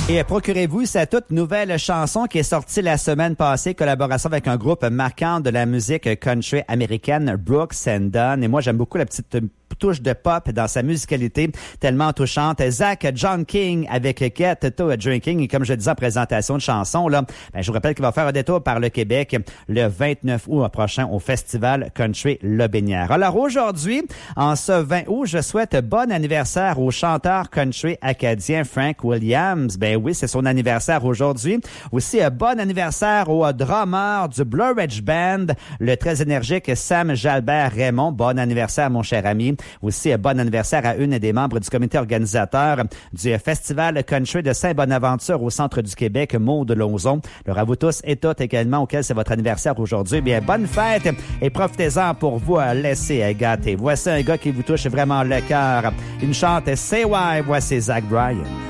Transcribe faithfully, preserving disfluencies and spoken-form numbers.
Et procurez-vous sa toute nouvelle chanson qui est sortie la semaine passée, collaboration avec un groupe marquant de la musique country américaine, Brooks and Dunn. Et moi, j'aime beaucoup la petite touche de pop dans sa musicalité tellement touchante. Zach John King avec Get to Drinking. Et comme je le disais en présentation de chanson, là, ben, je vous rappelle qu'il va faire un détour par le Québec le vingt-neuf août prochain au Festival Country Lobinière. Alors aujourd'hui, en ce vingt août, je souhaite bon anniversaire au chanteur country acadien Frank Williams. Ben oui, c'est son anniversaire aujourd'hui. Aussi, un bon anniversaire au drummer du Blue Ridge Band, le très énergique Sam Jalbert Raymond. Bon anniversaire, mon cher ami. Aussi, un bon anniversaire à une des membres du comité organisateur du Festival Country de Saint-Bonaventure au centre du Québec, Maude Lauzon. Alors à vous tous et toutes également auxquels c'est votre anniversaire aujourd'hui. Bien, bonne fête et profitez-en pour vous laisser gâter. Voici un gars qui vous touche vraiment le cœur. Une chante Say Why. Voici Zach Bryan.